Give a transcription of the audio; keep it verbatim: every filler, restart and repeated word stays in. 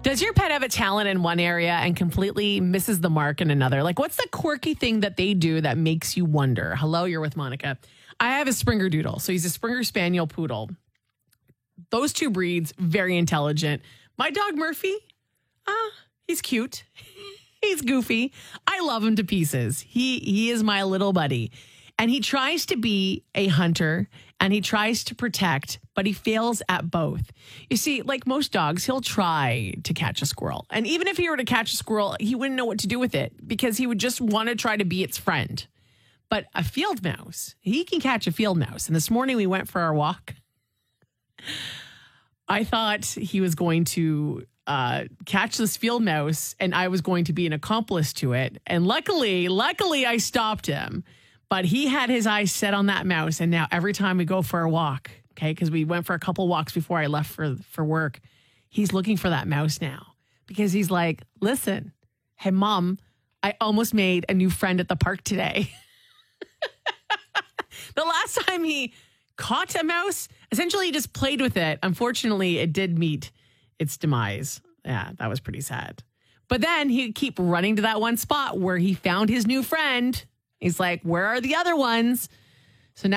Does your pet have a talent in one area and completely misses the mark in another? Like, what's the quirky thing that they do that makes you wonder? Hello, you're with Monica. I have a Springer Doodle. So he's a Springer Spaniel Poodle. Those two breeds, very intelligent. My dog Murphy, ah, uh, he's cute. He's goofy. I love him to pieces. He he is my little buddy. And he tries to be a hunter and he tries to protect, but he fails at both. You see, like most dogs, he'll try to catch a squirrel. And even if he were to catch a squirrel, he wouldn't know what to do with it because he would just want to try to be its friend. But a field mouse, he can catch a field mouse. And this morning we went for our walk. I thought he was going to uh, catch this field mouse and I was going to be an accomplice to it. And luckily, luckily I stopped him. But he had his eyes set on that mouse. And now every time we go for a walk, okay, because we went for a couple walks before I left for, for work, he's looking for that mouse now. Because he's like, listen, hey, Mom, I almost made a new friend at the park today. The last time he caught a mouse, essentially he just played with it. Unfortunately, it did meet its demise. Yeah, that was pretty sad. But then he'd keep running to that one spot where he found his new friend. He's like, where are the other ones?